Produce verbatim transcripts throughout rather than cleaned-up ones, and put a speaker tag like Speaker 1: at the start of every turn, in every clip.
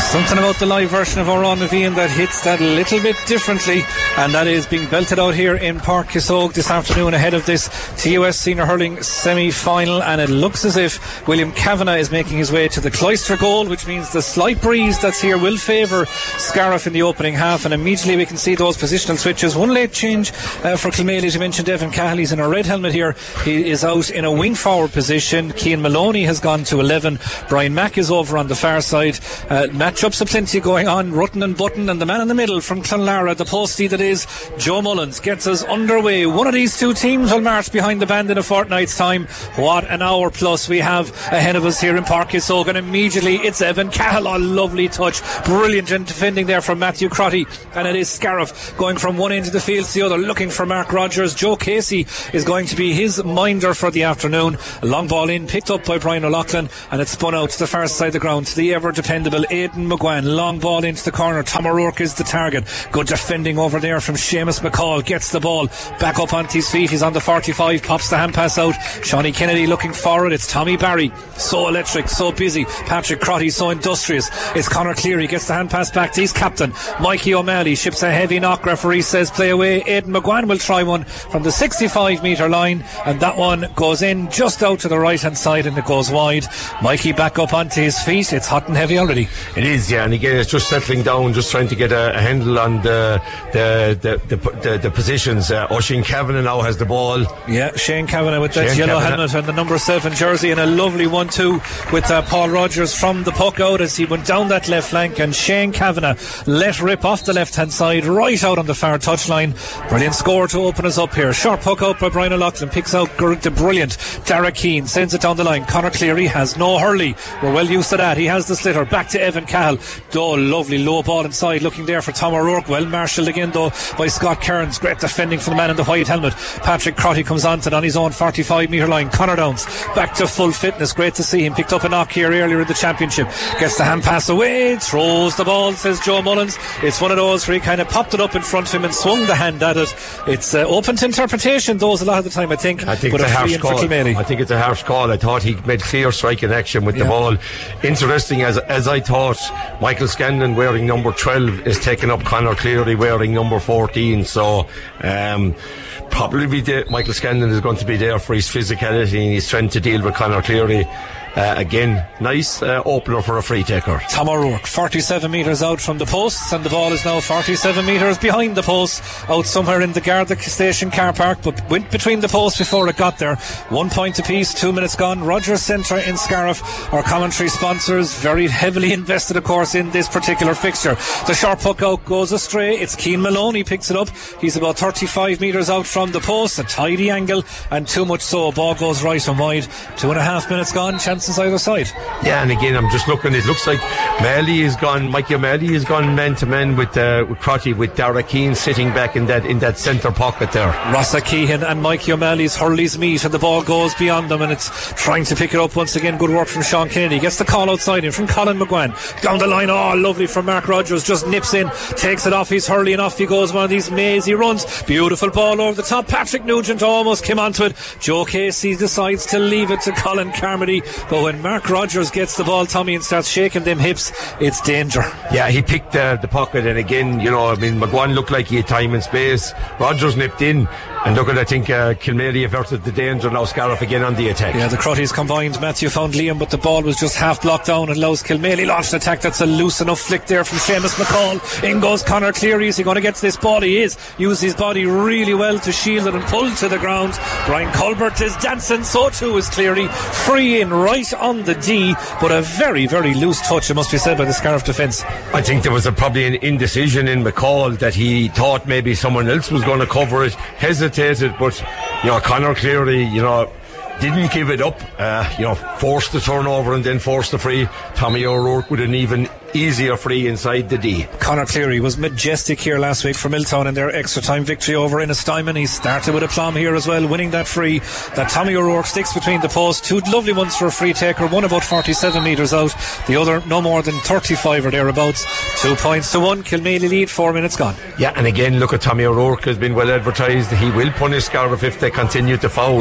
Speaker 1: Something about the live version of Oran Naveen that hits that a little bit differently, and that is being belted out here in Park Kissogue this afternoon ahead of this T U S Senior Hurling semi-final, and it looks as if William Kavanagh is making his way to the Cloister goal, which means the slight breeze that's here will favour Scariff in the opening half, and immediately we can see those positional switches. One late change uh, for Kilmaley, as you mentioned. Evan Cahill, he's in a red helmet here. He is out in a wing forward position. Cian Maloney has gone to eleven. Brian Mack is over on the far side. Uh, matchups of plenty going on. Rutten and Button, and the man in the middle from Clonlara, the postie that is Joe Mullins, gets us underway. One of these two teams will march behind the band in a fortnight's time. What an hour plus we have ahead of us here in Park Kissogue, and immediately it's Evan Cahill. A lovely touch, brilliant in defending there from Matthew Crotty, and it is Scariff going from one end of the field to the other, looking for Mark Rogers. Joe Casey is going to be his minder for the afternoon. A long ball in, picked up by Brian O'Loughlin, and it's spun out to the far side of the ground to the ever dependable Aidan McGuan. Long ball into the corner. Tom O'Rourke is the target. Good defending over there from Seamus McCall. Gets the ball back up onto his feet. He's on the forty-five, pops the hand pass out. Shawnee Kennedy looking forward. It's Tommy Barry, so electric, so busy. Patrick Crotty, so industrious. It's Conor Cleary, gets the hand pass back to his captain Mikey O'Malley. Ships a heavy knock. Referee says play away. Aidan McGuan will try one from the sixty-five metre line, and that one goes in just out to the right hand side, and it goes wide. Mikey back up onto his feet. It's hot and heavy already.
Speaker 2: It is, yeah, and again it's just settling down, just trying to get a, a handle on the the the, the, the, the positions. uh, oh, Shane Kavanagh now has the ball.
Speaker 1: Yeah, Shane Kavanagh with that
Speaker 2: Shane
Speaker 1: yellow
Speaker 2: Kavanagh.
Speaker 1: helmet and the number seven jersey, and a lovely one two with uh, Paul Rogers from the puck out as he went down that left flank, and Shane Kavanagh let rip off the left hand side right out on the far touchline. Brilliant score to open us up here. Short puck out by Brian O'Loughlin, picks out the brilliant Dara Keane, sends it down the line. Conor Cleary has no hurley, we're well used to that. He has the slitter back to Evan Cahill. Oh, lovely low ball inside, looking there for Tom O'Rourke. Well marshalled again though by Scott Kearns. Great defending from the man in the white helmet. Patrick Crotty comes on to it on his own forty-five metre line. Conor Downs back to full fitness. Great to see him. Picked up a knock here earlier in the championship. Gets the hand pass away, throws the ball, says Joe Mullins. It's one of those where he kind of popped it up in front of him and swung the hand at it. It's uh, open to interpretation those a lot of the time, I think.
Speaker 2: I think
Speaker 1: but
Speaker 2: it's a, a harsh call.
Speaker 1: I
Speaker 2: think it's a harsh call. I thought he made clear striking action with yeah. the ball. Interesting, as as I thought, Michael Scanlon wearing number twelve is taking up Conor Cleary wearing number fourteen, so um, probably be de- Michael Scanlon is going to be there for his physicality and his strength to deal with Conor Cleary. Uh, again, nice uh, opener for a free taker.
Speaker 1: Tom O'Rourke, forty-seven metres out from the posts, and the ball is now forty-seven metres behind the posts, out somewhere in the Garda Station car park, but went between the posts before it got there. One point apiece, two minutes gone. Rogers Centre in Scariff, our commentary sponsors, very heavily invested of course in this particular fixture. The short puck out goes astray. It's Cian Maloney picks it up. He's about thirty-five metres out from the post, a tidy angle, and too much so. Ball goes right and wide. Two and a half minutes gone. Chance either side.
Speaker 2: Yeah, and again I'm just looking, it looks like Malley is gone, Mikey O'Malley is gone man to man with uh, with Crotty, with Dara Keane sitting back in that in that centre pocket there.
Speaker 1: Rossa Keehan and Mikey O'Malley's hurleys meet, and the ball goes beyond them, and it's trying to pick it up once again. Good work from Sean Kennedy. Gets the call outside him from Colin McGuan. Down the line, oh lovely from Mark Rogers, just nips in, takes it off his hurley, and off he goes. One of these mazy runs. Beautiful ball over the top. Patrick Nugent almost came onto it. Joe Casey decides to leave it to Colin Carmody, but when Mark Rogers gets the ball, Tommy, and starts shaking them hips, it's danger.
Speaker 2: Yeah, he picked uh, the pocket, and again, you know, I mean, McGuan looked like he had time and space. Rogers nipped in, and look at, I think uh, Kilmaley averted the danger. Now Scariff again on the attack.
Speaker 1: Yeah, the Crotties combined. Matthew found Liam, but the ball was just half blocked down and allows Kilmaley launched attack. That's a loose enough flick there from Seamus McCall. In goes Conor Cleary. Is he going to get to this ball? He is. Use his body really well to shield it and pull to the ground. Brian Colbert is dancing, so too is Cleary. Free in right on the D, but a very, very loose touch, it must be said, by the Scariff defence.
Speaker 2: I think there was a, probably an indecision in McCall, that he thought maybe someone else was going to cover it, hesitated, but you know, Conor Cleary, you know, didn't give it up, uh, you know, forced the turnover and then forced the free. Tommy O'Rourke with an even easier free inside the D.
Speaker 1: Conor Cleary was majestic here last week for Milltown in their extra time victory over Ennistimon. He started with a plum here as well, winning that free. That Tommy O'Rourke sticks between the posts. Two lovely ones for a free taker, one about forty-seven metres out, the other no more than thirty-five or thereabouts. Two points to one. Kilmaley lead, four minutes gone.
Speaker 2: Yeah, and again, look at Tommy O'Rourke has been well advertised. He will punish Scariff if they continue to foul.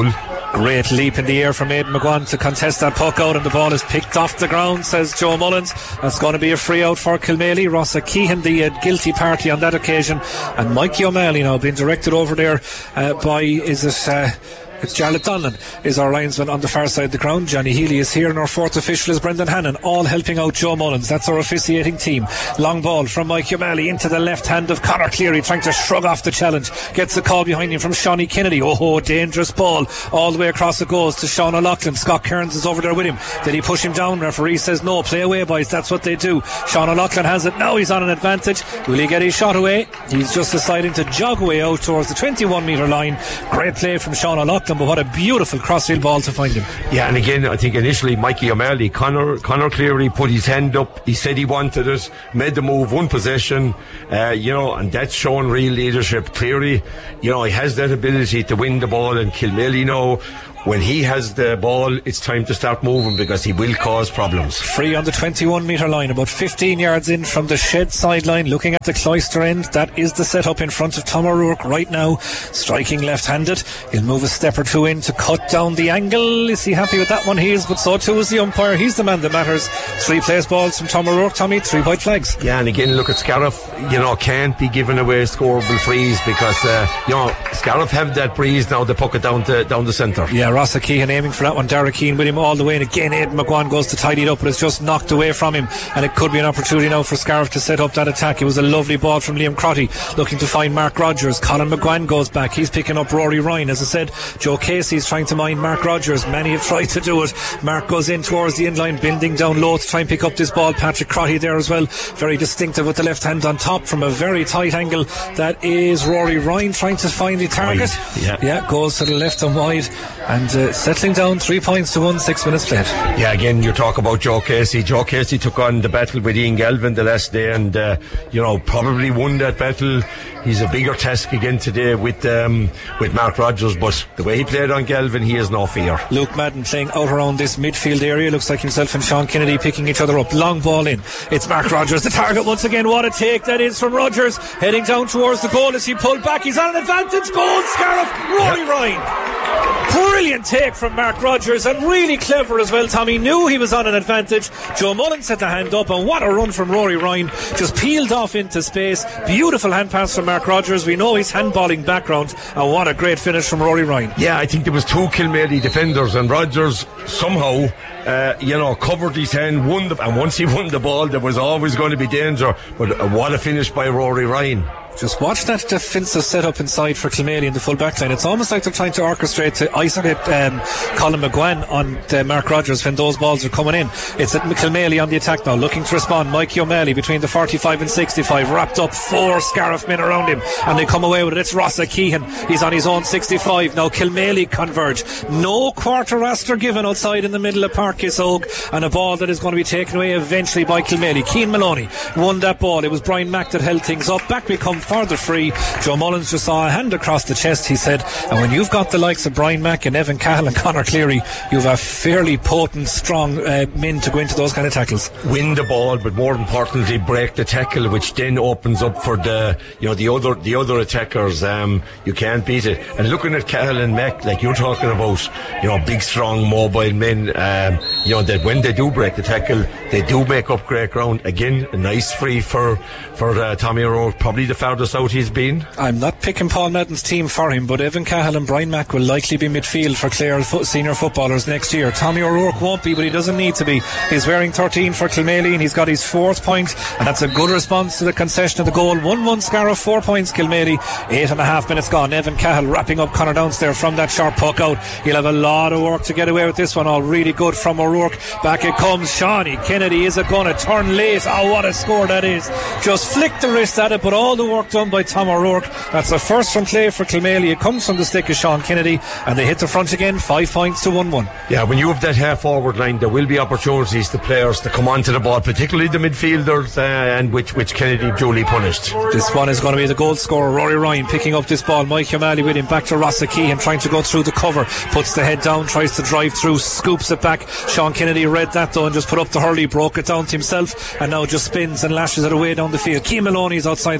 Speaker 1: Great leap in the air from Aidan McGuan to contest that puck out, and the ball is picked off the ground, says Joe Mullins. That's going to be a free out for Kilmaley. Rossa Keehan, the uh, guilty party on that occasion, and Mikey O'Malley now being directed over there uh, by, is it... Uh, It's Jarlath Donlan is our linesman on the far side of the ground. Johnny Healy is here, and our fourth official is Brendan Hannon, all helping out Joe Mullins. That's our officiating team. Long ball from Mike O'Malley into the left hand of Conor Cleary, trying to shrug off the challenge. Gets the call behind him from Shawnee Kennedy. Oh, dangerous ball. All the way across it goes to Sean O'Loughlin. Scott Kearns is over there with him. Did he push him down? Referee says no. Play away, boys. That's what they do. Sean O'Loughlin has it. Now he's on an advantage. Will he get his shot away? He's just deciding to jog away out towards the twenty-one metre line. Great play from Sean O'Loughlin, but what a beautiful crossfield ball to find him.
Speaker 2: Yeah, and again, I think initially Mikey O'Malley, Conor, Conor Cleary put his hand up. He said he wanted it, made the move, one possession, uh, you know, and that's showing real leadership. Cleary, you know, he has that ability to win the ball, and Kilmaley now, when he has the ball, it's time to start moving, because he will cause problems.
Speaker 1: Free on the twenty-one metre line, about fifteen yards in from the shed sideline, looking at the Cloister end. That is the setup in front of Tom O'Rourke right now, striking left-handed. He'll move a step or two in to cut down the angle. Is he happy with that one? He is, but so too is the umpire. He's the man that matters. Three place balls from Tom O'Rourke, Tommy, three white flags.
Speaker 2: Yeah, and again, look at Scariff, you know, can't be giving away scoreable frees, because uh, you know, Scariff have that breeze now to puck it down to down the centre.
Speaker 1: Yeah, Rossa Keehan aiming for that one. Derek Keane with him all the way, and again Aidan McGuan goes to tidy it up, but it's just knocked away from him, and it could be an opportunity now for Scariff to set up that attack. It was a lovely ball from Liam Crotty, looking to find Mark Rogers. Colin McGuan goes back, he's picking up Rory Ryan. As I said, Joe Casey's trying to mind Mark Rogers. Many have tried to do it. Mark goes in towards the inline, bending down low to try and pick up this ball. Patrick Crotty there as well, very distinctive with the left hand on top from a very tight angle. That is Rory Ryan trying to find the target.
Speaker 2: Yeah,
Speaker 1: yeah goes to the left and wide, and uh, settling down three points to one, six minutes played.
Speaker 2: Yeah, again, you talk about Joe Casey. Joe Casey took on the battle with Ian Galvin the last day, and uh, you know, probably won that battle. He's a bigger task again today with um, with Mark Rogers, but the way he played on Galvin, he has no fear.
Speaker 1: Luke Madden playing out around this midfield area. Looks like himself and Sean Kennedy picking each other up. Long ball in. It's Mark Rogers, the target once again. What a take that is from Rogers, heading down towards the goal as he pulled back. He's on an advantage. Goal, Scariff, Rory yep. Ryan. Brilliant take from Mark Rogers, and really clever as well. Tommy knew he was on an advantage. Joe Mullins set the hand up, and what a run from Rory Ryan. Just peeled off into space. Beautiful hand pass from Mark Rogers. We know his handballing background, and what a great finish from Rory Ryan.
Speaker 2: Yeah, I think there was two Kilmaley defenders, and Rogers somehow uh, you know, covered his hand, won the, and once he won the ball, there was always going to be danger. But uh, what a finish by Rory Ryan.
Speaker 1: Just watch that defensive setup inside for Kilmaley in the full back line. It's almost like they're trying to orchestrate to isolate um, Colin McGuan on the Mark Rogers when those balls are coming in. It's at Kilmaley on the attack now, looking to respond. Mikey O'Malley between the forty-five and sixty-five, wrapped up four Scariff men around him, and they come away with it. It's Rossa Keehan. He's on his own sixty-five. Now Kilmaley converge. No quarter raster given outside in the middle of Páirc Uí Chaoimh, and a ball that is going to be taken away eventually by Kilmaley. Cian Maloney won that ball. It was Brian Mack that held things up. Back we come further free. Joe Mullins just saw a hand across the chest, he said, and when you've got the likes of Brian Mack and Evan Cahill and Conor Cleary, you've a fairly potent, strong uh, men to go into those kind of tackles.
Speaker 2: Win the ball, but more importantly break the tackle, which then opens up for the, you know, the other the other attackers. Um, you can't beat it. And looking at Cahill and Mack, like you're talking about, you know, big, strong, mobile men, um, you know, that when they do break the tackle, they do make up great ground. Again, a nice free for for uh, Tommy O'Rourke, probably the farthest out he's been.
Speaker 1: I'm not picking Paul Madden's team for him, but Evan Cahill and Brian Mack will likely be midfield for Clare fo- senior footballers next year. Tommy O'Rourke won't be, but he doesn't need to be. He's wearing thirteen for Kilmaley, and he's got his fourth point, and that's a good response to the concession of the goal. one one Scariff, four points Kilmaley. Eight and a half minutes gone. Evan Cahill wrapping up Conor Downs there from that sharp puck out. He'll have a lot of work to get away with this one. All really good from O'Rourke. Back it comes. Shawnee Kennedy is it going to turn late? Oh, what a score that is. Just flicked the wrist at it, but all the work done by Tom O'Rourke. That's the first from play for Kilmaley. It comes from the stick of Sean Kennedy, and they hit the front again. Five points to one one.
Speaker 2: Yeah, when you have that half forward line, there will be opportunities to players to come onto the ball, particularly the midfielders, uh, and which which Kennedy duly punished.
Speaker 1: This one is going to be the goal scorer, Rory Ryan, picking up this ball. Mike O'Malley with him, back to Rossa Keehan, trying to go through the cover, puts the head down, tries to drive through, scoops it back. Sean Kennedy read that though and just put up the hurley, broke it down to himself, and now just spins and lashes it away down the field. Cian Maloney is outside there. Great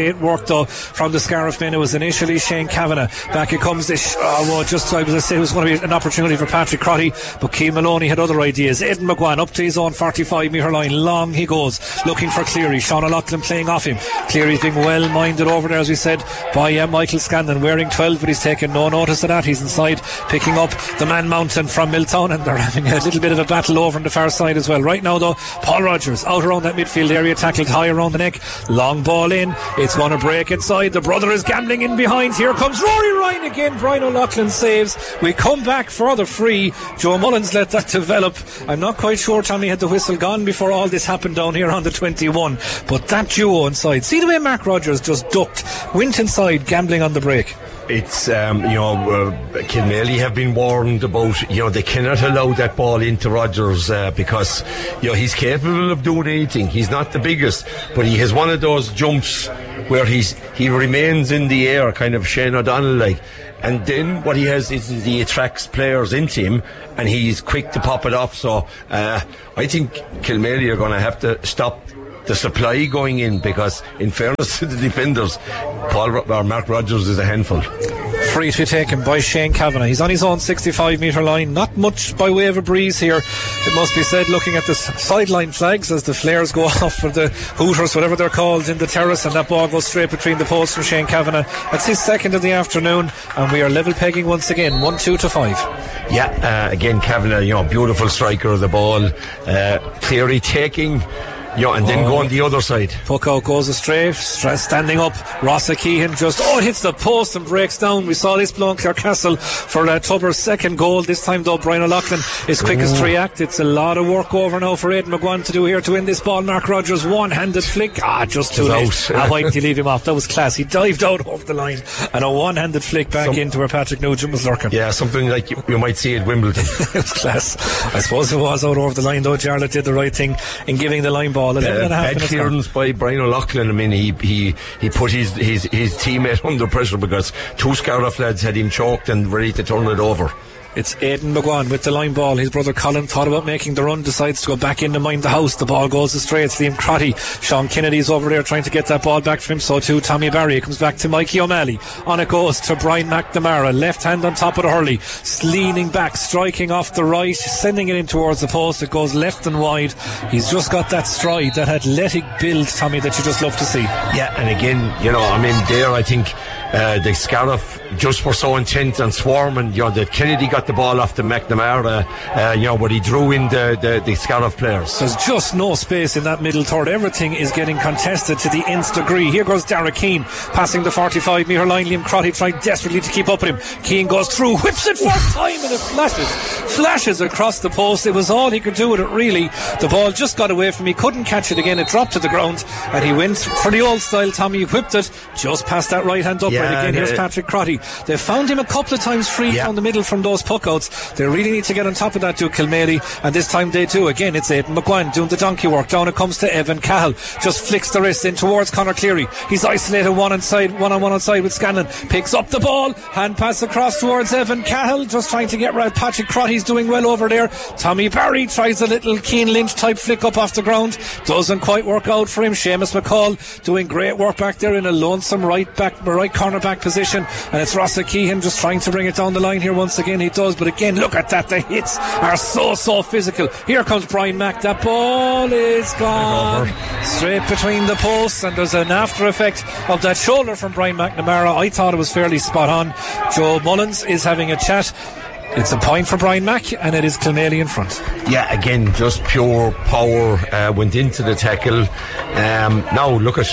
Speaker 1: great work though from the Scariff men. It was initially Shane Kavanagh. Back it comes this, oh, well, just I was I say it was going to be an opportunity for Patrick Crotty, but Keane Maloney had other ideas. Aidan McGuan up to his own forty-five metre line. Long he goes, looking for Cleary. Sean O'Loughlin playing off him. Cleary's being well minded over there, as we said, by uh, Michael Scanlon, wearing twelve, but he's taken no notice of that. He's inside picking up the Man Mountain from Milltown, and they're having a little bit of a battle over on the far side as well. Right now though, Paul Rogers out around that midfield area, tackled high around the neck. Long ball in, it's going to break inside. The brother is gambling in behind. Here comes Rory Ryan again. Brian O'Loughlin saves. We come back for the free. Joe Mullins let that develop. I'm not quite sure Tommy had the whistle gone before all this happened down here on the twenty-one, but that duo inside, see the way Mark Rogers just ducked, went inside, gambling on the break.
Speaker 2: It's, um, you know, uh, Kilmaley have been warned about, you know, they cannot allow that ball into Rodgers uh, because, you know, he's capable of doing anything. He's not the biggest, but he has one of those jumps where he's he remains in the air, kind of Shane O'Donnell like. And then what he has is he attracts players into him, and he's quick to pop it off. So uh, I think Kilmaley are going to have to stop the supply going in, because in fairness to the defenders, Paul or Mark Rogers is a handful.
Speaker 1: Free to be taken by Shane Kavanagh. He's on his own sixty-five metre line. Not much by way of a breeze here, it must be said, looking at the sideline flags as the flares go off for the Hooters, whatever they're called, in the terrace, and that ball goes straight between the posts from Shane Kavanagh. That's his second of the afternoon, and we are level pegging once again, one two to five.
Speaker 2: Yeah, uh, again Kavanagh, you know, beautiful striker of the ball. uh, Cleary taking, yeah, and then oh, going the other side.
Speaker 1: Puck out goes astray, standing up. Rossa Keehan just, oh, hits the post and breaks down. We saw this blow in Clarecastle for uh, Tubber's second goal. This time though, Brian O'Loughlin is quickest to react. It's a lot of work over now for Aidan McGuan to do here to win this ball. Mark Rogers, one-handed flick. Ah, just too late. How wide did he leave him off? That was class. He dived out off the line and a one-handed flick back Some, into where Patrick Nugent was lurking.
Speaker 2: Yeah, something like you, you might see at Wimbledon.
Speaker 1: It was class. I suppose it was out over the line though. Jarlath did the right thing in giving the line ball. eleven and a half
Speaker 2: clearance by Brian O'Loughlin. I mean, he he he put his his his teammate under pressure because two Scariff lads had him choked and ready to turn it over.
Speaker 1: It's Aidan McGuan with the line ball. His brother Colin thought about making the run, decides to go back in to mind the house. The ball goes astray. It's Liam Crotty. Sean Kennedy's over there trying to get that ball back for him. So too Tommy Barry. It comes back to Mikey O'Malley. On it goes to Brian McNamara. Left hand on top of the hurley, leaning back, striking off the right, sending it in towards the post. It goes left and wide. He's just got that stride, that athletic build, Tommy, that you just love to see.
Speaker 2: Yeah, and again, you know, I mean, there I think uh, the Scariff just were so intent on swarming, you know, that Kennedy got the ball off the McNamara, uh, you know, but he drew in the, the, the Scariff players.
Speaker 1: There's just no space in that middle third. Everything is getting contested to the nth degree. Here goes Dara Keane passing the forty-five metre line. Liam Crotty tried desperately to keep up with him. Keane goes through, whips it first time, and it flashes flashes across the post. It was all he could do with it, really. The ball just got away from him. He couldn't catch it again. It dropped to the ground, and he went for the old style Tommy, whipped it just past that right hand upright. Yeah, again, here's uh, Patrick Crotty. They found him a couple of times free yeah. from the middle from those puckouts. They really need to get on top of that to Kilmaley, and this time they do. Again, it's Aidan McGuan doing the donkey work. Down it comes to Evan Cahill, just flicks the wrist in towards Conor Cleary. He's isolated one inside, one on one outside with Scanlon, picks up the ball, hand pass across towards Evan Cahill, just trying to get right. Patrick Crotty's doing well over there. Tommy Barry tries a little Keane Lynch type flick up off the ground, doesn't quite work out for him. Seamus McCall doing great work back there in a lonesome right back, right corner back position, and it's Rossa Keehan just trying to bring it down the line here once again. He does, but again, look at that, the hits are so so physical. Here comes Brian Mack. That ball is gone straight between the posts, and there's an after effect of that shoulder from Brian McNamara. I thought it was fairly spot on. Joe Mullins is having a chat. It's a point for Brian Mack, and it is Kilmaley in front.
Speaker 2: Yeah, again, just pure power uh, went into the tackle. Um, now look at,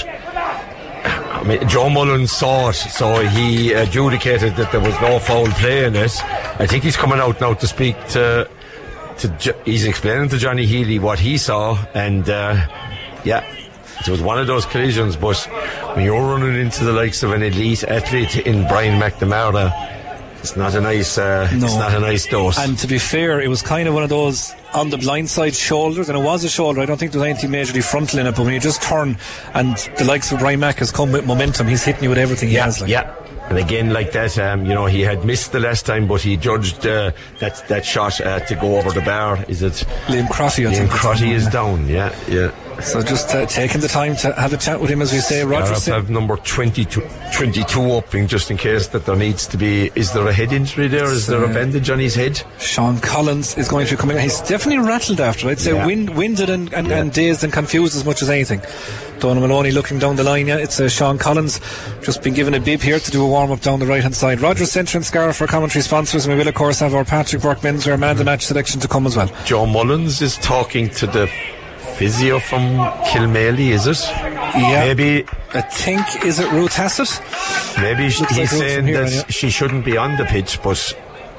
Speaker 2: I mean, Joe Mullins saw it, so he adjudicated that there was no foul play in it. I think he's coming out now to speak to, to he's explaining to Johnny Healy what he saw, and uh, yeah, it was one of those collisions. But when you're running into the likes of an elite athlete in Brian McNamara, it's not a nice uh, no. it's not a nice dose.
Speaker 1: And to be fair, it was kind of one of those on the blind side shoulders, and it was a shoulder. I don't think there was anything majorly frontal in it, but when you just turn and the likes of Brian Mack has come with momentum, he's hitting you with everything
Speaker 2: yeah,
Speaker 1: he has. Like.
Speaker 2: Yeah. And again, like that, um, you know, he had missed the last time, but he judged uh, that that shot uh, to go over the bar. Is it
Speaker 1: Liam Crotty?
Speaker 2: Liam Crotty is down. Yeah, yeah.
Speaker 1: So just uh, taking the time to have a chat with him, as we say. Roger
Speaker 2: Scariff have number twenty-two, twenty-two up, in just in case that there needs to be. Is there a head injury there? Is there a bandage on his head?
Speaker 1: Sean Collins is going to come in. He's definitely rattled after. I'd say
Speaker 2: yeah.
Speaker 1: wind, winded and, and,
Speaker 2: yeah.
Speaker 1: and dazed and confused as much as anything. Donald Maloney looking down the line. Yeah, it's uh, Sean Collins just been given a bib here to do a warm up down the right hand side. Rogers Centre and Scariff for commentary sponsors, and we will of course have our Patrick Burke menswear man the match selection to come as well.
Speaker 2: Joe Mullins is talking to the physio from Kilmaley, is it?
Speaker 1: Yeah.
Speaker 2: Maybe.
Speaker 1: I think, is it Ruth Hassett?
Speaker 2: Maybe he's
Speaker 1: like
Speaker 2: saying
Speaker 1: here,
Speaker 2: that
Speaker 1: yeah.
Speaker 2: she shouldn't be on the pitch, but.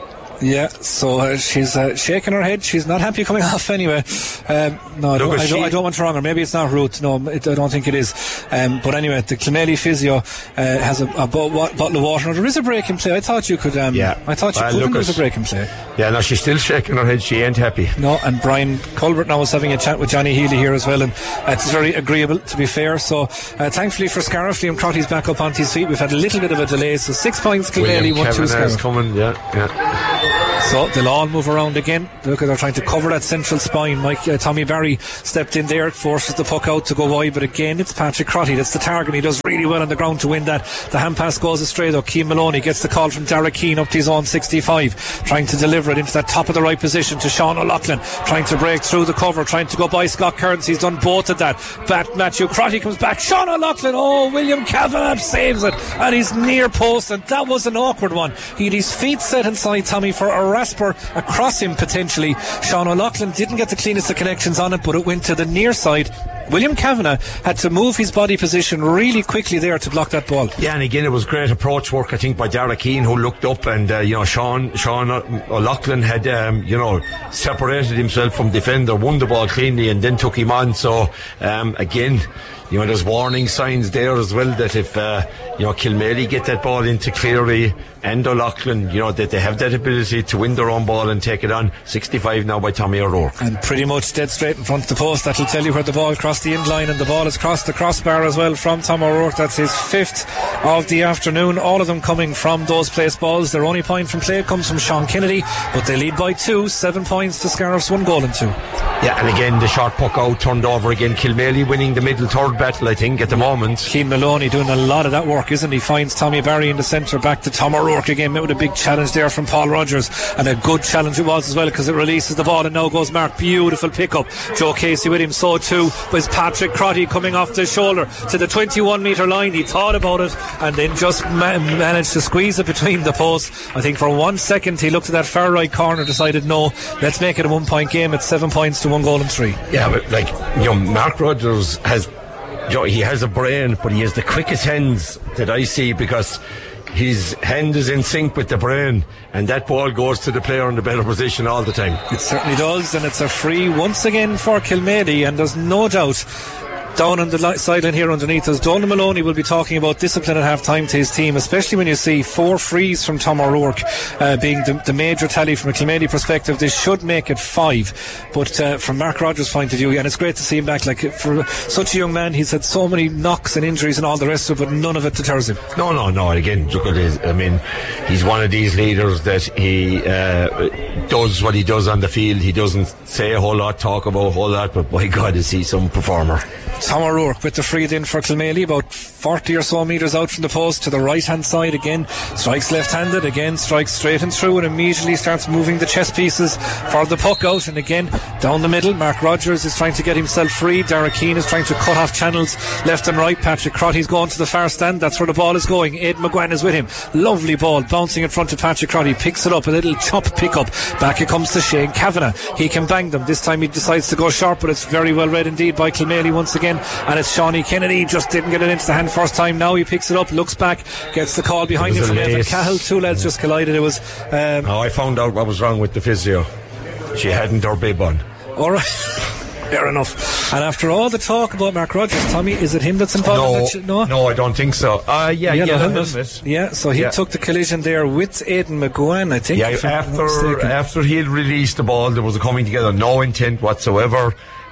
Speaker 1: Yeah, so uh, she's uh, shaking her head. She's not happy coming off anyway. Um, no, I don't, I, don't, I don't want to wrong her. Maybe it's not Ruth. No, it, I don't think it is. Um, but anyway, the Kilmaley physio uh, has a, a bo- wa- bottle of water. Now, there is a break in play. I thought you could. Um,
Speaker 2: yeah.
Speaker 1: I thought you
Speaker 2: well,
Speaker 1: couldn't. There's a break in play.
Speaker 2: Yeah, no, she's still shaking her head. She ain't happy.
Speaker 1: No, and Brian Culbert now is having a chat with Johnny Healy here as well, and uh, it's very agreeable, to be fair. So, uh, thankfully for Scariff, Liam Crotty's back up onto his feet. We've had a little bit of a delay, so six points Kilmaley, one two Scariff.
Speaker 2: Coming, yeah, yeah.
Speaker 1: So they'll all move around again. Look, they're trying to cover that central spine. Mike uh, Tommy Barry stepped in there, forces the puck out to go wide, but again it's Patrick Crotty that's the target. He does really well on the ground to win that. The hand pass goes astray though. Keane Maloney gets the call from Derek Keane up to his own sixty-five, trying to deliver it into that top of the right position to Sean O'Loughlin, trying to break through the cover, trying to go by Scott Kearns. He's done both of that. Bat Matthew Crotty comes back. Sean O'Loughlin, oh, William Kavanagh saves it, and he's near post, and that was an awkward one. He had his feet set inside Tommy for a rasper across him potentially. Sean O'Loughlin didn't get the cleanest of connections on it, but it went to the near side. William Kavanagh had to move his body position really quickly there to block that ball.
Speaker 2: Yeah, and again it was great approach work, I think, by Derek Keane, who looked up, and uh, you know Sean Sean O'Loughlin had um, you know separated himself from defender, won the ball cleanly, and then took him on. So um, again, you know, there's warning signs there as well that if uh, you know Kilmaley get that ball into Cleary and O'Loughlin, you know, that they have that ability to win their own ball and take it on. Sixty-five now by Tommy O'Rourke,
Speaker 1: and pretty much dead straight in front of the post. That'll tell you where the ball crossed the end line, and the ball has crossed the crossbar as well from Tom O'Rourke. That's his fifth of the afternoon, all of them coming from those place balls. Their only point from play comes from Sean Kennedy, but they lead by two. Seven points to Scariff's, one goal and two.
Speaker 2: Yeah, and again the short puck out turned over again. Kilmaley winning the middle third battle, I think, at the moment.
Speaker 1: Keane Maloney doing a lot of that work, isn't he? Finds Tommy Barry in the centre, back to Tom O'Rourke again. Met with a big challenge there from Paul Rogers, and a good challenge it was as well, because it releases the ball, and now goes Mark. Beautiful pick up. Joe Casey with him. So too was Patrick Crotty coming off the shoulder to the twenty-one metre line. He thought about it and then just ma- managed to squeeze it between the posts. I think for one second he looked at that far right corner, decided no, let's make it a one point game. It's seven points to one goal and three.
Speaker 2: Yeah, but like, you know, Mark Rogers has, you know, he has a brain, but he has the quickest hands that I see, because his hand is in sync with the brain, and that ball goes to the player in the better position all the time.
Speaker 1: It certainly does, and it's a free once again for Kilmaley, and there's no doubt down on the li- sideline here underneath us, Donald Maloney will be talking about discipline at half time to his team, especially when you see four frees from Tom O'Rourke uh, being the, the major tally from a Kilmaley perspective. This should make it five, but uh, from Mark Rogers' point of view, and it's great to see him back. Like, for such a young man, he's had so many knocks and injuries and all the rest of it, but none of it deters him.
Speaker 2: No, no, no. Again, look at his, I mean, he's one of these leaders that he uh, does what he does on the field. He doesn't say a whole lot, talk about a whole lot, but by God, is he some performer.
Speaker 1: Tom O'Rourke with the free in for Kilmaley, about forty or so metres out from the post to the right hand side again. Strikes left handed, again strikes straight and through, and immediately starts moving the chess pieces for the puck out. And again down the middle, Mark Rogers is trying to get himself free. Derek Keane is trying to cut off channels left and right. Patrick Crotty's going to the far stand. That's where the ball is going. Aidan McGuane is with him. Lovely ball bouncing in front of Patrick Crotty. Picks it up, a little chop pick up. Back it comes to Shane Kavanagh. He can bang them. This time he decides to go sharp, but it's very well read indeed by Kilmaley once again. And it's Shawnee Kennedy, just didn't get it into the hand first time. Now he picks it up, looks back, gets the call behind him from Evan Cahill. Two lads just collided. It was um,
Speaker 2: oh, I found out what was wrong with the physio. She hadn't her bib on.
Speaker 1: Alright, fair enough. And after all the talk about Mark Rogers, Tommy, is it him that's involved
Speaker 2: no,
Speaker 1: in that? Ch- no,
Speaker 2: no, I don't think so. Uh, yeah, yeah, yeah,
Speaker 1: helmet. Yeah, so he yeah. took the collision there with Aidan McGuane, I think.
Speaker 2: Yeah, after after he had released the ball, there was a coming together, no intent whatsoever.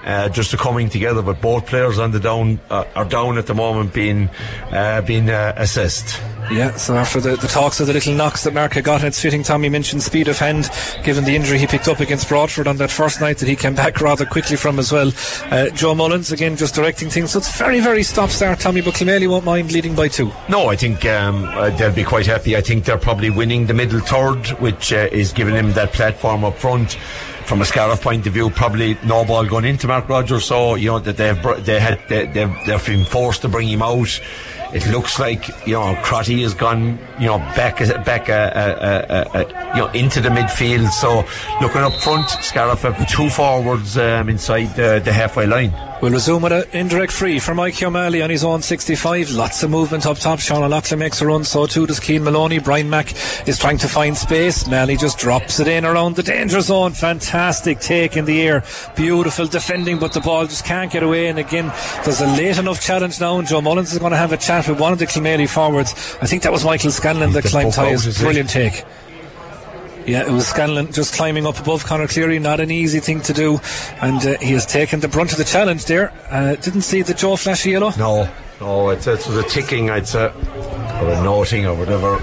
Speaker 2: uh, just a coming together. But both players on the down uh, are down at the moment, being uh, being uh, assessed.
Speaker 1: Yeah, so after the, the talks of the little knocks that Mark had got, it's fitting Tommy mentioned speed of hand, given the injury he picked up against Broadford on that first night that he came back rather quickly from as well. Uh, Joe Mullins, again, just directing things. So it's very, very stop-start, Tommy, but Kilmaley won't mind leading by two.
Speaker 2: No, I think um, uh, they'll be quite happy. I think they're probably winning the middle third, which uh, is giving him that platform up front. From a Scariff point of view, probably no ball going into Mark Rogers, so you know that they've they had they, they've, they've been forced to bring him out. It looks like, you know, Crotty has gone, you know, back back uh, uh, uh, uh, you know, into the midfield. So looking up front, Scariff have two forwards um, inside the, the halfway line.
Speaker 1: We'll resume with an indirect free for Mike O'Malley on his own sixty-five. Lots of movement up top. Sean O'Loughlin makes a run, so too does Cian Maloney. Brian Mack is trying to find space. Malley just drops it in around the danger zone. Fantastic take in the air. Beautiful defending, but the ball just can't get away. And again, there's a late enough challenge now, and Joe Mullins is going to have a chat with one of the Kilmaley forwards. I think that was Michael Scanlon that climbed high. Brilliant take. Yeah, it was Scanlon just climbing up above Conor Cleary. Not an easy thing to do, and uh, he has taken the brunt of the challenge there. Uh, didn't see the Joe flash yellow.
Speaker 2: No, no, it's, it was a ticking, I'd say, or a noting or whatever.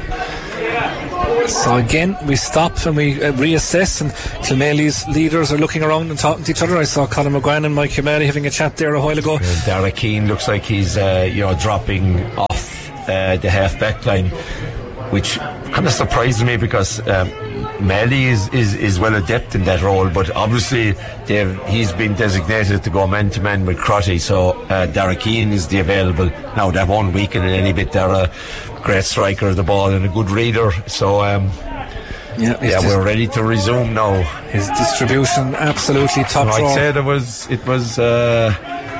Speaker 1: So again, we stop and we uh, reassess, and Kilmaley's leaders are looking around and talking to each other. I saw Colin McGuane and Mike O'Malley having a chat there a while ago.
Speaker 2: Uh, Derek Keane looks like he's uh, you know dropping off uh, the half back line, which kind of surprised me because um, Malley is, is, is well adept in that role, but obviously they've, he's been designated to go man to man with Crotty, so uh, Derek Keane is the available. Now that won't weaken in any bit. They're a great striker of the ball and a good reader, so um, yeah, yeah we're ready to resume now.
Speaker 1: His distribution absolutely top drawer.
Speaker 2: I'd say there was it was uh,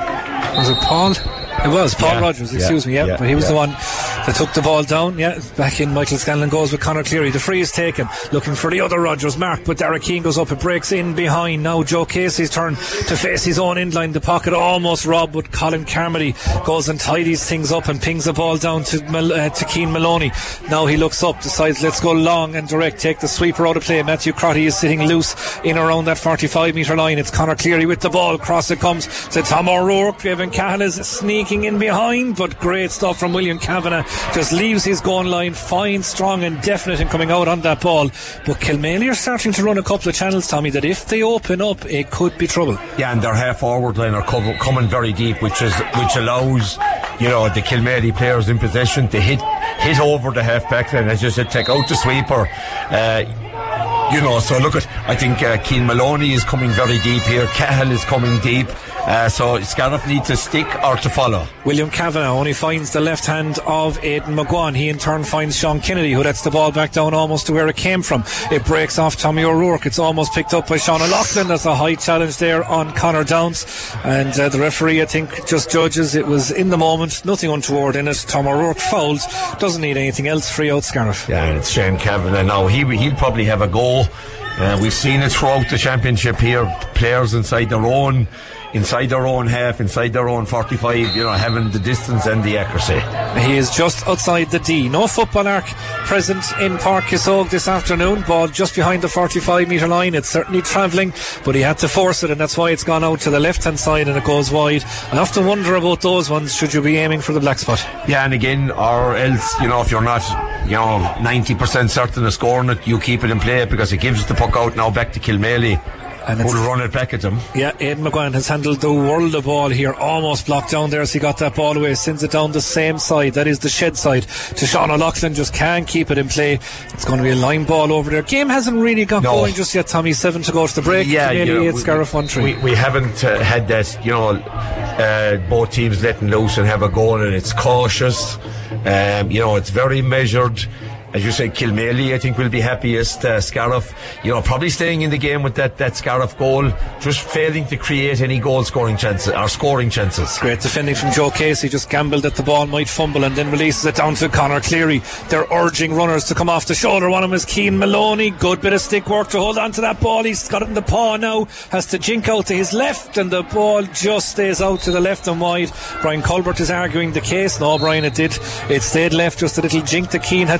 Speaker 1: was it Paul? It was Paul
Speaker 2: yeah,
Speaker 1: Rogers, excuse
Speaker 2: yeah,
Speaker 1: me, yeah,
Speaker 2: yeah,
Speaker 1: but he was
Speaker 2: yeah.
Speaker 1: the one that took the ball down. Yeah, back in. Michael Scanlon goes with Conor Cleary. The free is taken, looking for the other Rogers mark, but Derek Keane goes up, it breaks in behind. Now Joe Casey's turn to face his own end line. The pocket almost robbed, but Colin Carmody goes and tidies things up and pings the ball down to Mal- uh, to Cian Maloney. Now he looks up, decides let's go long and direct, take the sweeper out of play. Matthew Crotty is sitting loose in around that forty-five metre line. It's Conor Cleary with the ball, cross it comes to Tom O'Rourke. Evan Cahill is sneaking in behind, but great stuff from William Kavanagh. Just leaves his goal line fine, strong and definite in coming out on that ball. But Kilmaley are starting to run a couple of channels, Tommy, that if they open up it could be trouble.
Speaker 2: Yeah, and their half forward line are cover, coming very deep, which is which allows, you know, the Kilmaley players in possession to hit hit over the half back line, as you said, take out the sweeper. uh, You know, so look at, I think uh, Cian Maloney is coming very deep here. Cahill is coming deep. Uh, so Scariff need to stick or to follow.
Speaker 1: William Kavanagh only finds the left hand of Aidan McGuane. He in turn finds Sean Kennedy, who lets the ball back down almost to where it came from. It breaks off Tommy O'Rourke. It's almost picked up by Sean O'Loughlin. There's a high challenge there on Conor Downs, and uh, the referee, I think, just judges it was in the moment, nothing untoward in it. Tom O'Rourke fouled, doesn't need anything else, free out Scariff.
Speaker 2: Yeah, and it's Shane Kavanagh now. He, he'll probably have a go. Uh, we've seen it throughout the championship here, players inside their own inside their own half, inside their own forty-five, you know, having the distance and the accuracy.
Speaker 1: He is just outside the D. No football arc present in Páirc Kissogue this afternoon. Ball just behind the forty-five metre line. It's certainly travelling, but he had to force it, and that's why it's gone out to the left hand side and it goes wide. I often wonder about those ones, should you be aiming for the black spot.
Speaker 2: Yeah, and again, or else, you know, if you're not, you know, ninety percent certain of scoring it, you keep it in play, because it gives the puck out now back to Kilmaley, and who'll run it back at them.
Speaker 1: Yeah, Aidan McGuane has handled the world of ball here, almost blocked down there as he got that ball away, sends it down the same side, that is the shed side, to Sean O'Loughlin. Just can't keep it in play. It's going to be a line ball over there. Game hasn't really got no. going just yet, Tommy. Seven to go to the break.
Speaker 2: Yeah,
Speaker 1: you know, eight, Scariff one three.
Speaker 2: We, we haven't uh, had that, you know, uh, both teams letting loose and have a goal, and it's cautious. Um, you know, it's very measured. As you said, Kilmaley, I think, will be happiest. Uh, Scariff, you know, probably staying in the game with that, that Scariff goal, just failing to create any goal scoring chances or scoring chances.
Speaker 1: Great defending from Joe Casey. Just gambled that the ball might fumble and then releases it down to Conor Cleary. They're urging runners to come off the shoulder. One of them is Cian Maloney. Good bit of stick work to hold on to that ball. He's got it in the paw now. Has to jink out to his left, and the ball just stays out to the left and wide. Brian Colbert is arguing the case. No, Brian, it did. It stayed left. Just a little jink that Keane had to give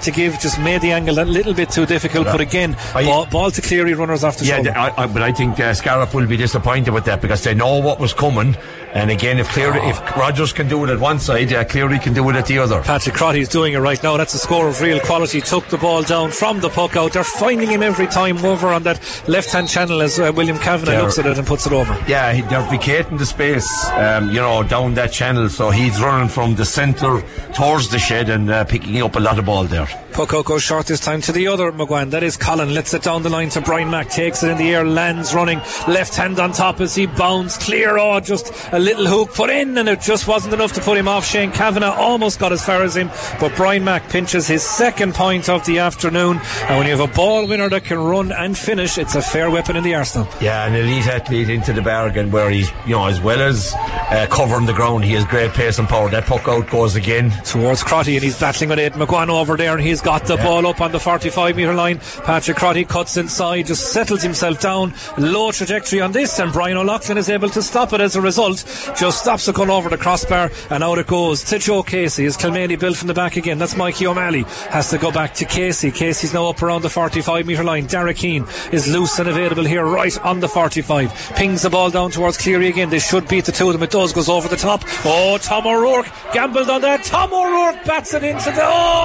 Speaker 1: just made the angle a little bit too difficult. Yeah. But again, I, ball, ball to Cleary, runners after
Speaker 2: yeah,
Speaker 1: shoulder.
Speaker 2: I, I, but I think uh, Scariff will be disappointed with that because they know what was coming. And again, if Cleary, oh. if Rodgers can do it at one side, uh, Cleary can do it at the other.
Speaker 1: Patrick Crotty's doing it right now. That's a score of real quality. Took the ball down from the puck out. They're finding him every time over on that left-hand channel as uh, William Kavanagh they're, looks at it and puts it over.
Speaker 2: Yeah, they're vacating the space, um, you know, down that channel. So he's running from the centre towards the shed and uh, picking up a lot of ball there.
Speaker 1: Puck out goes short this time to the other McGuane. That is Colin. Lets it down the line to Brian Mack. Takes it in the air, lands running. Left hand on top as he bounds clear. Oh, just a little hook put in, and it just wasn't enough to put him off. Shane Kavanagh almost got as far as him, but Brian Mack pinches his second point of the afternoon. And when you have a ball winner that can run and finish, it's a fair weapon in the arsenal.
Speaker 2: Yeah, an elite athlete into the bargain, where he's, you know, as well as uh, covering the ground, he has great pace and power. That puck out goes again
Speaker 1: towards Crotty, and he's battling with Aidan McGuane over there, and he's got the yeah. ball up on the forty-five metre line. Patrick Crotty cuts inside, just settles himself down. Low trajectory on this, and Brian O'Loughlin is able to stop it as a result. Just stops it going over the crossbar, and out it goes to Joe Casey. Is Kilmaley built from the back again? That's Mikey O'Malley. Has to go back to Casey. Casey's now up around the forty-five metre line. Derek Keane is loose and available here right on the forty-five. Pings the ball down towards Cleary again. They should beat the two of them. It does. Goes over the top. Oh, Tom O'Rourke gambled on that. Tom O'Rourke bats it into the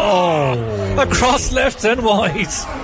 Speaker 1: oh, oh. across left and wide.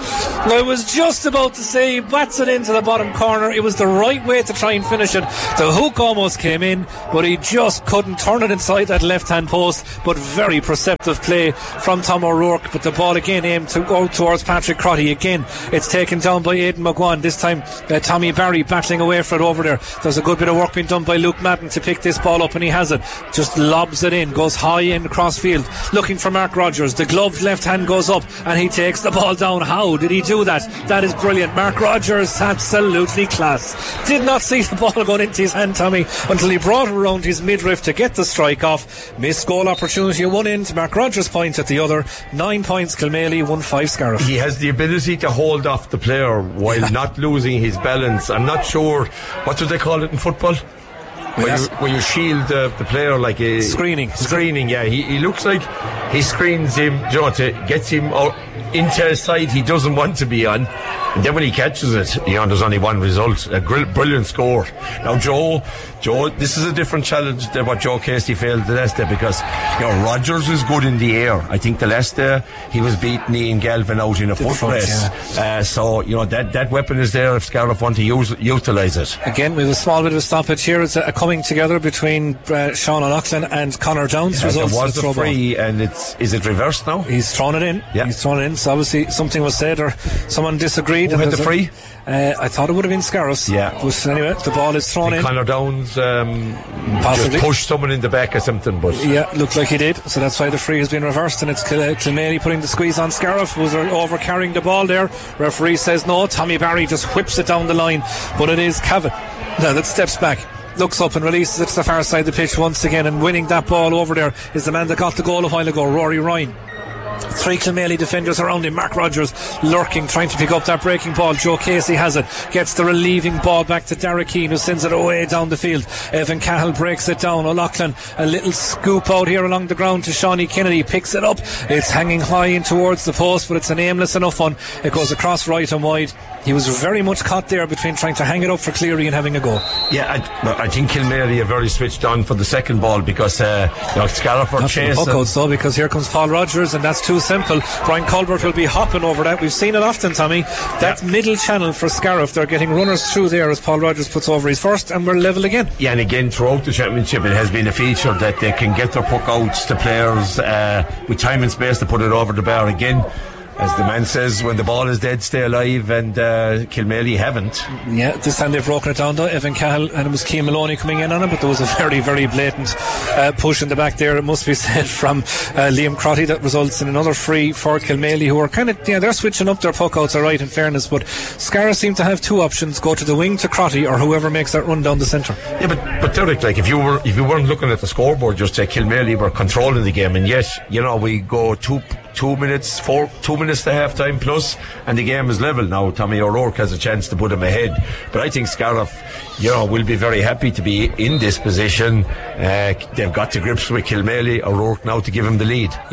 Speaker 1: I was just about to say he bats it into the bottom corner. It was the right way to try and finish it. The hook almost came in, but he just couldn't turn it inside that left hand post. But very perceptive play from Tom O'Rourke. But the ball again aimed to go towards Patrick Crotty. Again, it's taken down by Aidan McGuane. This time uh, Tommy Barry battling away for it over there. There's a good bit of work being done by Luke Madden to pick this ball up, and he has it. Just lobs it in, goes high in across field, looking for Mark Rodgers. The gloved left hand goes up and he takes the ball down. How did he do that? That is brilliant. Mark Rodgers, absolutely class. Did not see the ball going into his hand, Tommy, until he brought it around his midriff to get the strike off. Missed goal opportunity at one end, Mark Rodgers' point at the other. Nine points Kilmaley, one five Scariff.
Speaker 2: He has the ability to hold off the player while yeah. not losing his balance. I'm not sure, what do they call it in football? Where you, where you shield uh, the player like a
Speaker 1: screening.
Speaker 2: Screening, yeah. He, he looks like he screens him, you know, to gets him out into a side he doesn't want to be on. And then when he catches it, you know, there's only one result. A gr- brilliant score. Now, Joe, Joe, this is a different challenge than what Joe Casey failed the last day, because, you know, Rodgers is good in the air. I think the last day he was beating Ian Galvin out in a foot race. Yeah. Uh, so, you know, that, that weapon is there if Scariff want to use, utilise it.
Speaker 1: Again, with a small bit of a stoppage here. It's a, a coming together between uh, Sean O'Loughlin and Conor Downs.
Speaker 2: Yeah, there was a free, and it's is it reversed now?
Speaker 1: He's thrown it in. Yeah. He's thrown it in. So obviously something was said or someone disagreed.
Speaker 2: Who had the free?
Speaker 1: Uh, I thought it would have been Scariff's.
Speaker 2: Yeah.
Speaker 1: But anyway, the ball is thrown in.
Speaker 2: Conor Downs um, possibly pushed someone in the back or something. But
Speaker 1: yeah, looked like he did. So that's why the free has been reversed, and it's Cl- Kilmaley putting the squeeze on Scariff, who's over carrying the ball there. Referee says no. Tommy Barry just whips it down the line, but it is Cavan now that steps back, looks up and releases it to the far side of the pitch once again, and winning that ball over there is the man that got the goal a while ago, Rory Ryan. Three Kilmaley defenders around him. Mark Rodgers lurking, trying to pick up that breaking ball. Joe Casey has it, gets the relieving ball back to Derek Keane, who sends it away down the field. Evan Cahill breaks it down. O'Loughlin, a little scoop out here along the ground to Shawnee Kennedy, picks it up. It's hanging high in towards the post, but it's an aimless enough one. It goes across right and wide. He was very much caught there between trying to hang it up for Cleary and having a go.
Speaker 2: Yeah, I, I think Kilmaley are very switched on for the second ball, because uh, you know, Scariff are chasing.
Speaker 1: Not though, because here comes Paul Rodgers, and that's too simple. Brian Colbert will be hopping over that. We've seen it often, Tommy. That yeah. middle channel for Scariff, they're getting runners through there as Paul Rodgers puts over his first, and we're level again.
Speaker 2: Yeah, and again throughout the championship it has been a feature that they can get their puck outs to players uh, with time and space to put it over the bar again. As the man says, when the ball is dead, stay alive, and uh, Kilmaley haven't.
Speaker 1: Yeah, this time they've broken it down though. Evan Cahill, and it was Cian Maloney coming in on him, but there was a very, very blatant uh, push in the back there, it must be said, from uh, Liam Crotty, that results in another free for Kilmaley, who are kind of, yeah, they're switching up their puck outs, alright, in fairness, but Scariff seem to have two options: go to the wing to Crotty, or whoever makes that run down the centre.
Speaker 2: Yeah, but but Derek, like if you were if you weren't looking at the scoreboard, just say Kilmaley were controlling the game, and yet, you know, we go two two minutes, four two minutes to half time plus, and the game is level now. Tommy O'Rourke has a chance to put him ahead, but I think Scariff, you know, will be very happy to be in this position. Uh, they've got to grips with Kilmaley. O'Rourke now to give him the lead.
Speaker 1: Yeah.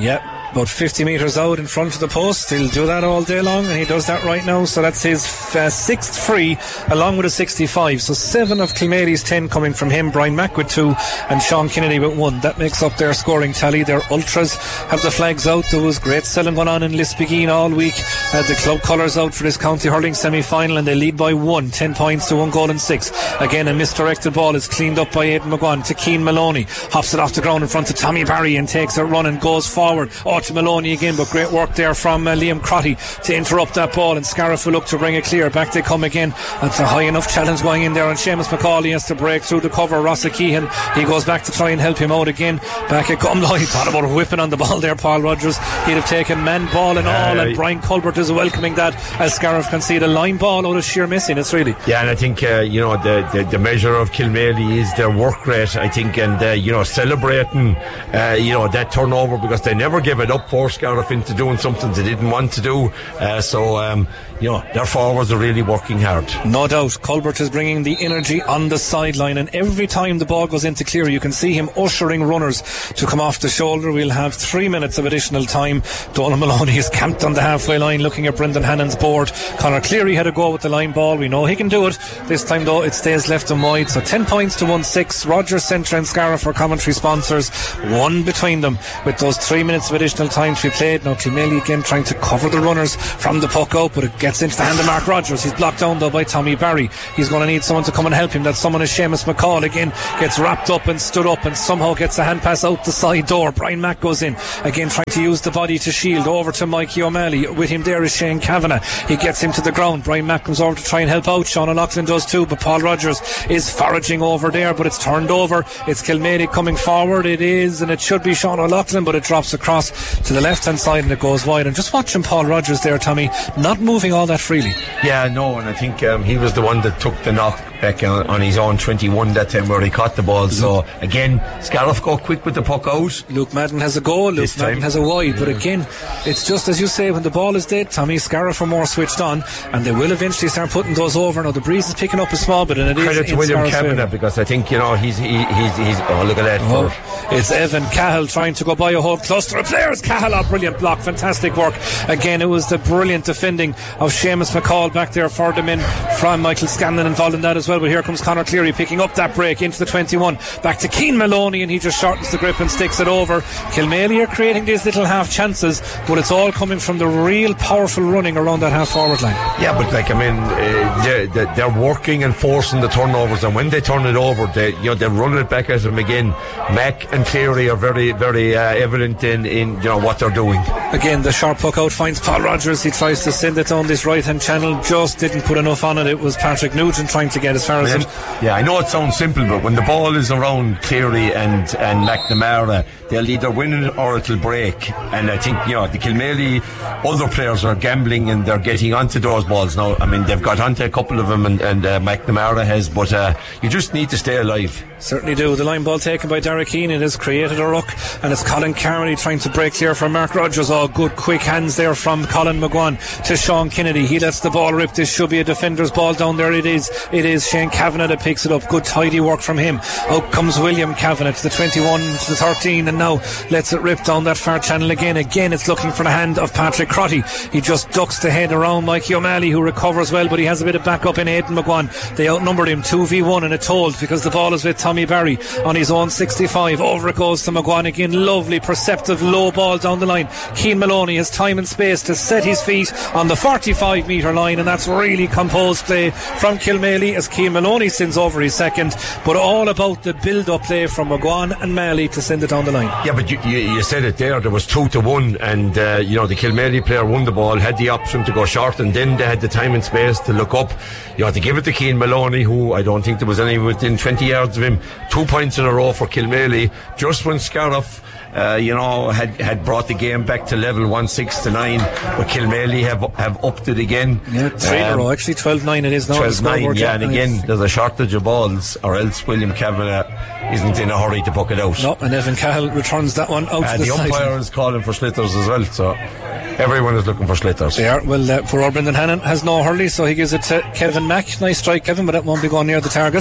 Speaker 1: about fifty metres out in front of the post. He'll do that all day long, and he does that right now. So that's his uh, sixth free, along with a sixty-five. So seven of Kilmaley's ten coming from him. Brian Mack with two, and Sean Kennedy with one. That makes up their scoring tally. Their ultras have the flags out. There was great selling going on in Lisbegeen all week. Uh, the club colours out for this county hurling semi-final, and they lead by one, ten points to one goal and six. Again, a misdirected ball is cleaned up by Aidan McGuan to Keane Maloney. Hops it off the ground in front of Tommy Barry and takes a run and goes forward. Oh, to Maloney again, but great work there from uh, Liam Crotty to interrupt that ball, and Scariff will look to bring it clear. Back they come again. That's a high enough challenge going in there, and Seamus McCauley has to break through the cover. Rossa Keehan, he goes back to try and help him out again. Back at Cumlow, he thought about whipping on the ball there, Paul Rogers. He'd have taken man ball and all, uh, and Brian Culbert is welcoming that as Scariff concede a line ball out of sheer missing. It's really,
Speaker 2: yeah, and I think uh, you know the, the the measure of Kilmaley is their work rate, I think, and uh, you know celebrating uh, you know that turnover, because they never give it up for Scariff into doing something they didn't want to do. Uh, so um, you know their forwards are really working hard.
Speaker 1: No doubt. Colbert is bringing the energy on the sideline, and every time the ball goes into clear, you can see him ushering runners to come off the shoulder. We'll have three minutes of additional time. Donald Maloney is camped on the halfway line looking at Brendan Hannon's board. Conor Cleary had a go with the line ball. We know he can do it. This time though it stays left and wide, so ten points to one six. Rogers, Centre and Scariff are commentary sponsors, one between them with those three minutes of additional time to be played. Now Kilmaley again trying to cover the runners from the puck out, but it gets into the hand of Mark Rogers. He's blocked down though by Tommy Barry. He's going to need someone to come and help him. That someone is Seamus McCall. Again gets wrapped up and stood up and somehow gets a hand pass out the side door. Brian Mack goes in again trying to use the body to shield over to Mikey O'Malley. With him there is Shane Kavanagh. He gets him to the ground. Brian Mack comes over to try and help out. Sean O'Loughlin does too, but Paul Rogers is foraging over there, but it's turned over. It's Kilmaley coming forward. It is, and it should be Sean O'Loughlin, but it drops across to the left hand side and it goes wide. And just watching Paul Rogers there, Tommy, not moving all that freely.
Speaker 2: Yeah, no, and I think um, he was the one that took the knock back on, on his own twenty-one that time where he caught the ball. So again, Scariff go quick with the puck out.
Speaker 1: Luke Madden has a goal, Luke Madden has a wide, but again it's just as you say, when the ball is dead, Tommy, Scariff are more switched on, and they will eventually start putting those over. Now the breeze is picking up a small bit, and it
Speaker 2: Credit
Speaker 1: is
Speaker 2: to William Kavanagh, because I think you know he's he, he's he's oh look at that.
Speaker 1: Oh, it's Evan Cahill trying to go by a whole cluster of players. Cahill, oh, brilliant block, fantastic work. Again, it was the brilliant defending of Seamus McCall back there for them in from Michael Scanlon involved in that as well. But here comes Conor Cleary picking up that break into the twenty-one, back to Keane Maloney, and he just shortens the grip and sticks it over. Kilmaley are creating these little half chances, but it's all coming from the real powerful running around that half forward line.
Speaker 2: Yeah, but like I mean uh, they're, they're working and forcing the turnovers, and when they turn it over, they you know they run it back at them again. Mack and Cleary are very very uh, evident in, in you know what they're doing.
Speaker 1: Again, the sharp puck out finds Paul Rogers. He tries to send it down this right hand channel, just didn't put enough on it. It was Patrick Nugent trying to get as far as him.
Speaker 2: Yeah, I know it sounds simple, but when the ball is around Cleary and, and McNamara, they'll either win it or it'll break. And I think, you know, the Kilmaley other players are gambling and they're getting onto those balls now. I mean, they've got onto a couple of them, and, and uh, McNamara has, but uh, you just need to stay alive.
Speaker 1: Certainly do. The line ball taken by Derek Keane. It has created a ruck, and it's Colin Carney trying to break clear for Mark Rogers. Oh, good quick hands there from Colin McGuan to Sean Kennedy. He lets the ball rip. This should be a defender's ball down there. It is. It is Shane Kavanagh that picks it up. Good tidy work from him. Out comes William Kavanagh to the twenty-one, to the thirteen, and now lets it rip down that far channel again. Again, it's looking for the hand of Patrick Crotty. He just ducks the head around Mikey O'Malley, who recovers well, but he has a bit of backup in Aidan McGuan. They outnumbered him two v one, and it told, because the ball is with Tommy Barry on his own sixty-five. Over it goes to McGuan again. Lovely, perceptive low ball down the line. Keane Maloney has time and space to set his feet on the forty-five metre line, and that's really composed play from Kilmaley as Keane Maloney sends over his second, but all about the build-up play from McGuan and Malley to send it down the line.
Speaker 2: Yeah, but you, you, you said it there, there was two to one, and uh, you know the Kilmaley player won the ball, had the option to go short, and then they had the time and space to look up. You had to give it to Keane Maloney, who I don't think there was any within twenty yards of him. Two points in a row for Kilmaley, just when Scariff Uh, you know, had had brought the game back to level one six to nine, but Kilmaley have have upped it again.
Speaker 1: Yeah, three um, in a row. Actually, twelve nine it is now.
Speaker 2: twelve nine, yeah, and again, there's a shortage of balls, or else William Kavanagh isn't in a hurry to puck it out.
Speaker 1: No, and Evan Cahill returns that one out
Speaker 2: uh,
Speaker 1: to the,
Speaker 2: the
Speaker 1: side.
Speaker 2: The umpire is calling for slitters as well, so everyone is looking for slitters.
Speaker 1: They are. Well, uh, poor old Brendan Hannon has no hurley, so he gives it to Kevin Mack. Nice strike, Kevin, but that won't be going near the target.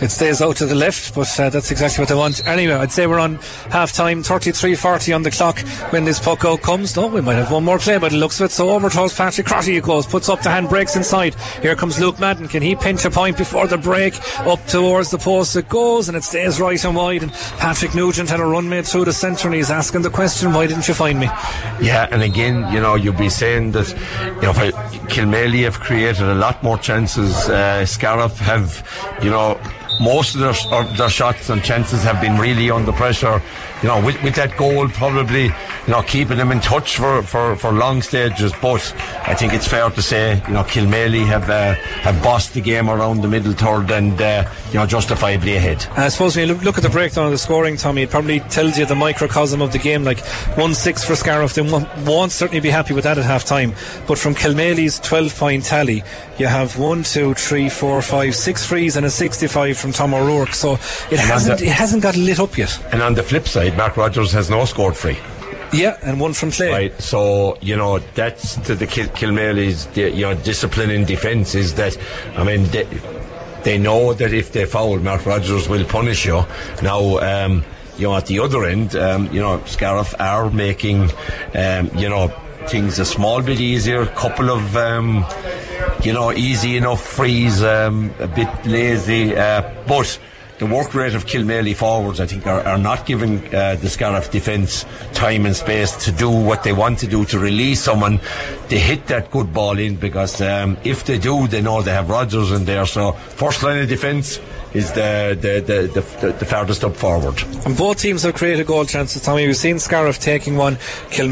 Speaker 1: It stays out to the left, but uh, that's exactly what they want. Anyway, I'd say we're on half time, thirty-three forty on the clock when this puck out comes. No, we might have one more play, but it looks of it. So over towards Patrick Crotty it goes, puts up the hand, breaks inside. Here comes Luke Madden. Can he pinch a point before the break? Up towards the post it goes, and it stays right and wide. And Patrick Nugent had a run made through the centre, and he's asking the question, why didn't you find me?
Speaker 2: Yeah, and again, you know, you'll be saying that, you know, Kilmaley have created a lot more chances. Uh, Scariff have, you know, most of their, of their shots and chances have been really under pressure. You know, with, with that goal probably, you know, keeping them in touch for, for, for long stages. But I think it's fair to say, you know, Kilmaley have uh, have bossed the game around the middle third and, uh, you know, justifiably ahead.
Speaker 1: I suppose when you look, look at the breakdown of the scoring, Tommy, it probably tells you the microcosm of the game. Like one six for Scariff, they won't, won't certainly be happy with that at half time. But from Kilmaley's twelve point tally, you have one, two, three, four, five, six frees and a sixty-five from Tom O'Rourke. So it and hasn't the, it hasn't got lit up yet.
Speaker 2: And on the flip side, Mark Rogers has no scored free.
Speaker 1: Yeah, and one from Clay.
Speaker 2: Right, so, you know, that's to the Kil- Kilmaley's, you know, discipline in defence is that, I mean, they, they know that if they foul, Mark Rogers will punish you. Now, um, you know, at the other end, um, you know, Scariff are making, um, you know, things a small bit easier, couple of, um, you know, easy enough frees, um, a bit lazy, uh, but the work rate of Kilmaley forwards, I think, are, are not giving uh, the Scariff defence time and space to do what they want to do, to release someone. They hit that good ball in because um, if they do, they know they have Rodgers in there. So first line of defence is the the, the, the, the the farthest up forward.
Speaker 1: And both teams have created goal chances, Tommy. We've seen Scariff taking one. Kilmaley